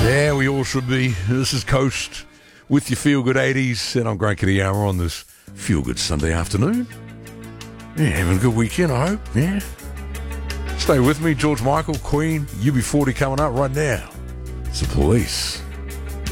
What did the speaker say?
Yeah, we all should be. This is Coast with your Feel Good 80s, and I'm Grant Kitayama on this Feel Good Sunday afternoon. Yeah, having a good weekend, I hope. Yeah. Stay with me, George Michael, Queen, UB40 coming up right now. It's the Police.